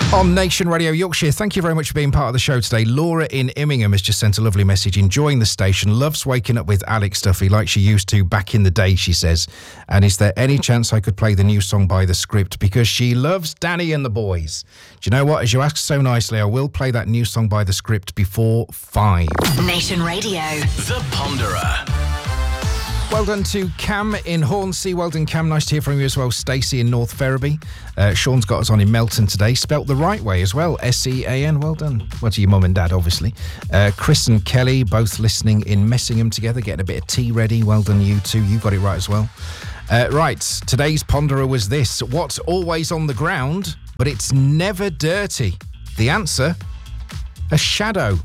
On Nation Radio Yorkshire, thank you very much for being part of the show today. Laura in Immingham has just sent a lovely message, enjoying the station, loves waking up with Alex Duffy like she used to back in the day, she says. And is there any chance I could play the new song by The Script? Because she loves Danny and the boys. Do you know what? As you ask so nicely, I will play that new song by The Script before 5. Nation Radio. The Ponderer. Well done to Cam in Hornsey. Well done, Cam. Nice to hear from you as well. Stacey in North Ferriby. Sean's got us on in Melton today. Spelt the right way as well. S-E-A-N. Well done. Well, to your mum and dad, obviously. Chris and Kelly, both listening in Messingham together, getting a bit of tea ready. Well done, you two. You got it right as well. Right, today's Ponderer was this. What's always on the ground, but it's never dirty? The answer, a shadow.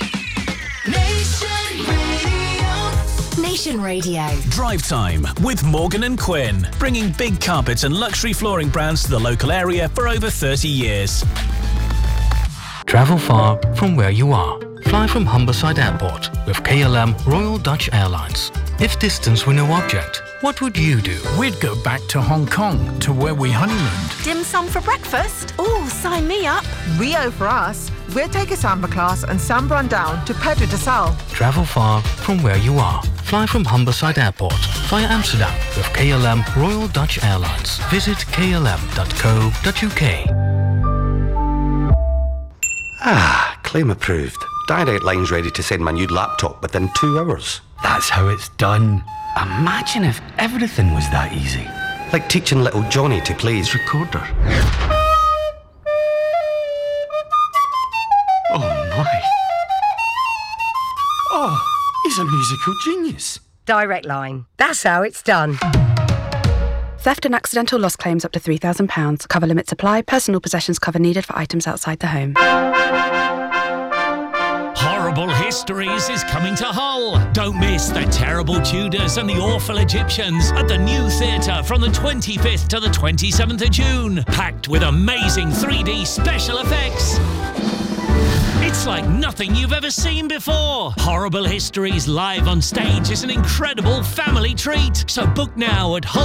Nation Radio. Drive Time with Morgan and Quinn, bringing big carpets and luxury flooring brands to the local area for over 30 years. Travel far from where you are. Fly from Humberside Airport with KLM Royal Dutch Airlines. If distance were no object, what would you do? We'd go back to Hong Kong, to where we honeymooned. Dim sum for breakfast? Oh, sign me up. Rio for us. We'll take a samba class and samba on down to Pedro de Sal. Travel far from where you are. Fly from Humberside Airport via Amsterdam with KLM Royal Dutch Airlines. Visit klm.co.uk. Claim approved. Direct Line's ready to send my new laptop within 2 hours. That's how it's done. Imagine if everything was that easy. Like teaching little Johnny to play his recorder. Oh my. Oh, he's a musical genius. Direct Line. That's how it's done. Theft and accidental loss claims up to £3,000. Cover limits apply. Personal possessions cover needed for items outside the home. Horrible Histories is coming to Hull. Don't miss The Terrible Tudors and the Awful Egyptians at the New Theatre from the 25th to the 27th of June. Packed with amazing 3D special effects. It's like nothing you've ever seen before. Horrible Histories live on stage is an incredible family treat. So book now at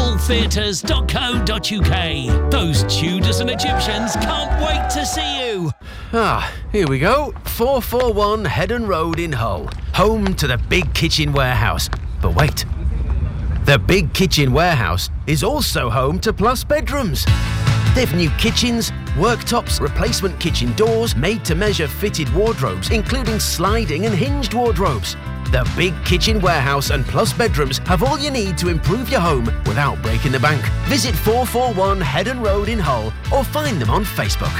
hulltheatres.co.uk. Those Tudors and Egyptians can't wait to see you. Here we go. 441 Headon Road in Hull. Home to the Big Kitchen Warehouse. But wait. The Big Kitchen Warehouse is also home to Plus Bedrooms. They've new kitchens, worktops, replacement kitchen doors, made-to-measure fitted wardrobes, including sliding and hinged wardrobes. The Big Kitchen Warehouse and Plus Bedrooms have all you need to improve your home without breaking the bank. Visit 441 Headon Road in Hull or find them on Facebook.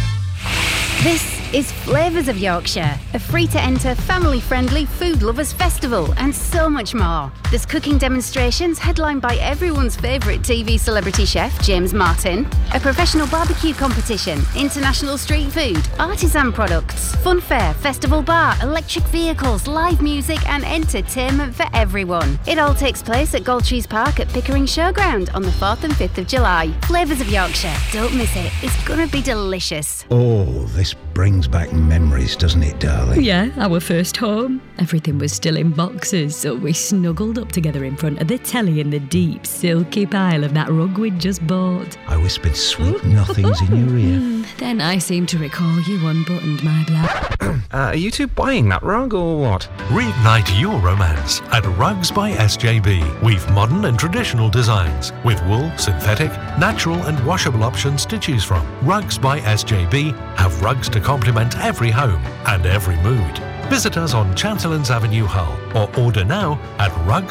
This is Flavours of Yorkshire, a free-to-enter, family-friendly food lovers festival, and so much more. There's cooking demonstrations headlined by everyone's favourite TV celebrity chef, James Martin, a professional barbecue competition, international street food, artisan products, fun fair, festival bar, electric vehicles, live music and entertainment for everyone. It all takes place at Galtrees Park at Pickering Showground on the 4th and 5th of July. Flavours of Yorkshire. Don't miss it. It's going to be delicious. Oh, this brings back memories, doesn't it, darling? Yeah, our first home. Everything was still in boxes, so we snuggled up together in front of the telly in the deep, silky pile of that rug we'd just bought. I whispered sweet nothings in your ear. Then I seem to recall you unbuttoned my black... Are you two buying that rug or what? Reignite your romance at Rugs by SJB. We've modern and traditional designs with wool, synthetic, natural and washable options to choose from. Rugs by SJB have rugs to complement every home and every mood. Visit us on Chancellors Avenue, Hull, or order now at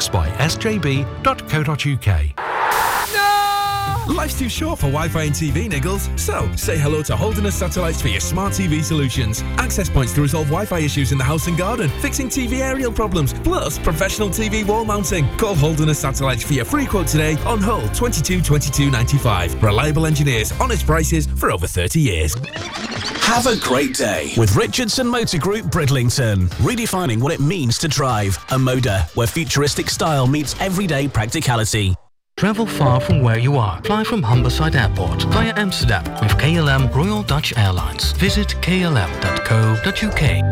rugsbysjb.co.uk. Life's too short for Wi-Fi and TV niggles, so say hello to Holderness Satellites for your smart TV solutions. Access points to resolve Wi-Fi issues in the house and garden, fixing TV aerial problems, plus professional TV wall mounting. Call Holderness Satellites for your free quote today on Hull 22 22 95. Reliable engineers, honest prices for over 30 years. Have a great day with Richardson Motor Group Bridlington, redefining what it means to drive. A Moda, where futuristic style meets everyday practicality. Travel far from where you are. Fly from Humberside Airport via Amsterdam with KLM Royal Dutch Airlines. Visit klm.co.uk.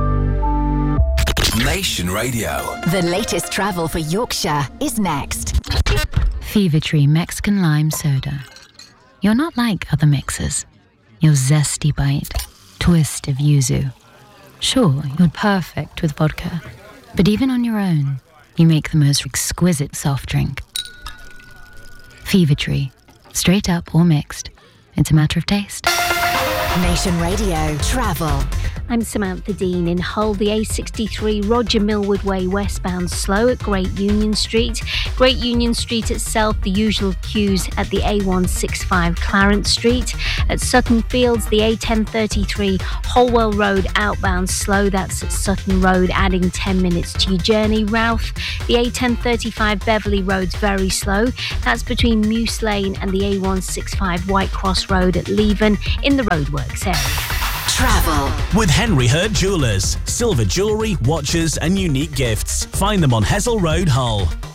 Nation Radio. The latest travel for Yorkshire is next. Fever Tree Mexican Lime Soda. You're not like other mixers. your zesty bite, twist of yuzu. Sure, you're perfect with vodka, but even on your own, you make the most exquisite soft drink. Fever Tree, straight up or mixed. It's a matter of taste. Nation Radio Travel. I'm Samantha Dean in Hull. The A63 Roger Millward Way westbound slow at Great Union Street. Great Union Street itself, the usual queues at the A165 Clarence Street. At Sutton Fields, the A1033 Holwell Road outbound slow. That's at Sutton Road, adding 10 minutes to your journey. Routh, the A1035 Beverley Road's very slow. That's between Mews Lane and the A165 White Cross Road at Leven in the roadworks area. Travel with Henry Hurd Jewellers. Silver jewellery, watches and unique gifts. Find them on Hessel Road, Hull.